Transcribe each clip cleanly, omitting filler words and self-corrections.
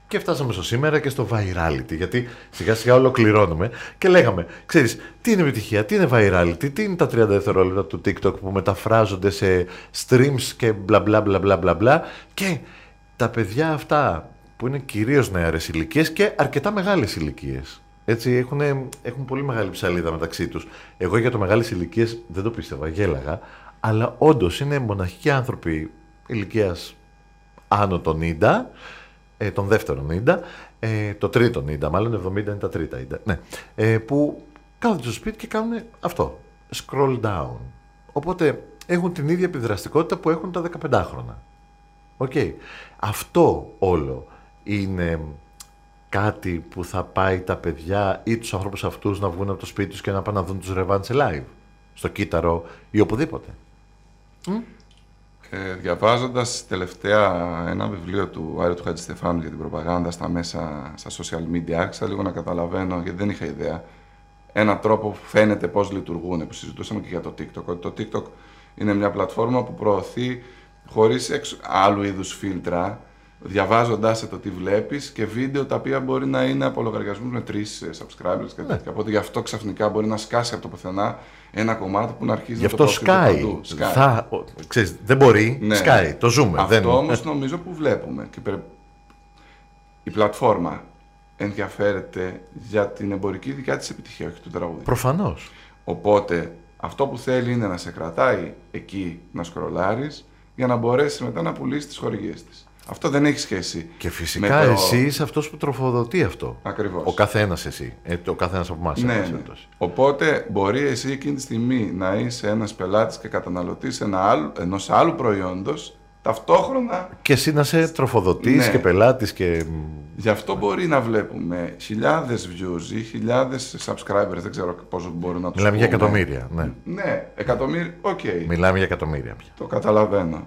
Και φτάσαμε στο σήμερα και στο virality, γιατί σιγά σιγά ολοκληρώνουμε και λέγαμε, ξέρεις, τι είναι επιτυχία, τι είναι virality, τι είναι τα 30 δευτερόλεπτα του TikTok που μεταφράζονται σε streams και μπλα μπλα μπλα μπλα μπλα μπλα, και τα παιδιά αυτά που είναι κυρίως νεαρές ηλικίες και αρκετά μεγάλες ηλικίες. Έτσι έχουν πολύ μεγάλη ψαλίδα μεταξύ τους. Εγώ για το μεγάλες ηλικίες δεν το πίστευα, γέλαγα, αλλά όντως είναι μοναχικοί άνθρωποι ηλικίας άνω των 90, τον δεύτερο 90, το τρίτο 90, μάλλον 70 είναι τα τρίτα 90, ναι, που κάθονται στο σπίτι και κάνουν αυτό, scroll down. Οπότε έχουν την ίδια επιδραστικότητα που έχουν τα 15χρονα. Okay. Αυτό όλο είναι κάτι που θα πάει τα παιδιά ή τους ανθρώπους αυτούς να βγουν από το σπίτι τους και να πάνε να δουν τους Revenge σε live, στο Κύτταρο ή οπουδήποτε. Διαβάζοντας τελευταία ένα βιβλίο του Άρη του Χατζηστεφάνου για την προπαγάνδα στα μέσα, στα social media, άρχισα λίγο να καταλαβαίνω, γιατί δεν είχα ιδέα, έναν τρόπο που φαίνεται πώς λειτουργούν, που συζητούσαμε και για το TikTok, ότι το TikTok είναι μια πλατφόρμα που προωθεί χωρίς άλλου είδους φίλτρα, διαβάζοντάς το τι βλέπεις, και βίντεο τα οποία μπορεί να είναι από λογαριασμούς με 3 subscribers και τέτοια. Οπότε γι' αυτό ξαφνικά μπορεί να σκάσει από το πουθενά ένα κομμάτι που να αρχίζει να το προωθείται παντού. Ξέρεις, δεν μπορεί, σκάει, το ζούμε. Αυτό όμως νομίζω που βλέπουμε. Και η πλατφόρμα ενδιαφέρεται για την εμπορική δικιά της επιτυχία, όχι του τραγούδι. Προφανώς. Οπότε αυτό που θέλει είναι να σε κρατάει εκεί να σκρολάρεις, για να μπορέσει μετά να πουλήσει τις χορηγίες της. Αυτό δεν έχει σχέση. Και φυσικά εσύ είσαι αυτός που τροφοδοτεί αυτό. Ακριβώς. Ο καθένας εσύ. Ο καθένας από εμάς. Ναι. Οπότε μπορεί εσύ εκείνη τη στιγμή να είσαι ένας πελάτης και καταναλωτής ενός άλλου προϊόντος, ταυτόχρονα. Και εσύ να είσαι τροφοδοτής και πελάτης και. Γι' αυτό μπορεί να βλέπουμε χιλιάδες views ή χιλιάδες subscribers, δεν ξέρω πόσο μπορούν να τους Μιλάμε για εκατομμύρια. Ναι, εκατομμύρια, οκ. Μιλάμε για εκατομμύρια πια. Το καταλαβαίνω.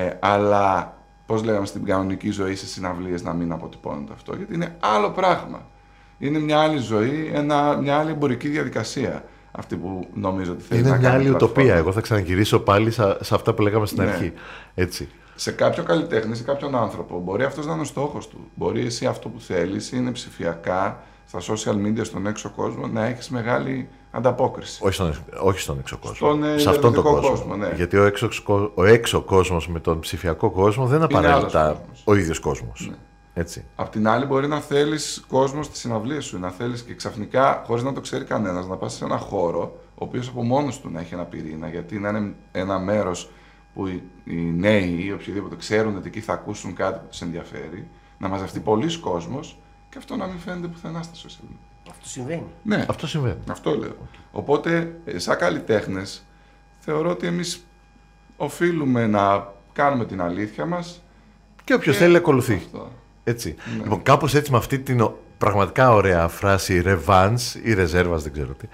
Αλλά πώς λέγαμε στην κανονική ζωή, σε συναυλίες να μην αποτυπώνεται αυτό, γιατί είναι άλλο πράγμα. Είναι μια άλλη ζωή, μια άλλη εμπορική διαδικασία. Αυτή που νομίζω ότι θέλει να κάνει. Είναι μια άλλη ουτοπία. Εγώ θα ξαναγυρίσω πάλι σε αυτά που λέγαμε στην αρχή. Έτσι. Σε κάποιο καλλιτέχνη, σε κάποιον άνθρωπο, μπορεί αυτός να είναι ο στόχος του. Μπορεί εσύ αυτό που θέλεις είναι ψηφιακά, στα social media, στον έξω κόσμο, να έχεις μεγάλη ανταπόκριση. Όχι στον έξω κόσμο. Σε αυτόν τον κόσμο. Ναι. Γιατί ο έξω κόσμος με τον ψηφιακό κόσμο δεν είναι απαραίτητα ο ίδιος κόσμος. Ναι. Έτσι. Απ' την άλλη, μπορεί να θέλεις κόσμο στις συναυλίες σου, να θέλεις και ξαφνικά, χωρίς να το ξέρει κανένας, να πας σε ένα χώρο, ο οποίος από μόνος του να έχει ένα πυρήνα, γιατί να είναι ένα μέρος που οι νέοι ή οποιοδήποτε ξέρουν ότι εκεί θα ακούσουν κάτι που τους ενδιαφέρει, να μαζευτεί πολλής κόσμος και αυτό να μην φαίνεται πουθενά στα social media. Αυτό συμβαίνει. Ναι, αυτό συμβαίνει. Αυτό λέω. Οπότε, σαν καλλιτέχνες, θεωρώ ότι εμείς οφείλουμε να κάνουμε την αλήθεια μας. Και όποιος θέλει ακολουθεί. Έτσι. Ναι. Λοιπόν, κάπως έτσι με αυτή την πραγματικά ωραία φράση revenge ή ρεζέρβας, δεν ξέρω τι,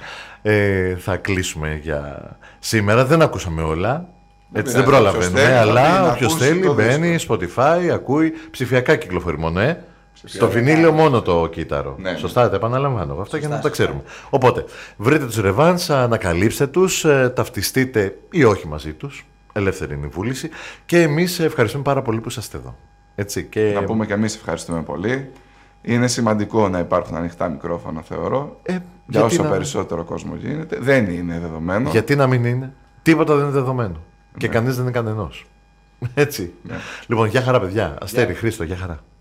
θα κλείσουμε για σήμερα. Δεν ακούσαμε όλα. Έτσι δεν προλαβαίνουμε, αλλά όποιος θέλει μπαίνει Spotify, ακούει, ψηφιακά κυκλοφορεί μόνο, στο βινίλιο μόνο το κύτταρο. Ναι. Σωστά, τα επαναλαμβάνω αυτά για να τα ξέρουμε. Οπότε, βρείτε τους Revenge, ανακαλύψτε τους, ταυτιστείτε ή όχι μαζί τους. Ελεύθερη είναι η βούληση. Και εμείς ευχαριστούμε πάρα πολύ που είσαστε εδώ. Έτσι, και... Να πούμε και εμείς ευχαριστούμε πολύ. Είναι σημαντικό να υπάρχουν ανοιχτά μικρόφωνα, θεωρώ. Για όσο περισσότερο κόσμο γίνεται. Δεν είναι δεδομένο. Γιατί να μην είναι. Τίποτα δεν είναι δεδομένο. Και κανείς δεν είναι κανενός. Έτσι. Λοιπόν, γεια χαρά παιδιά. Αστέρη, Χρήστο, γεια χαρά.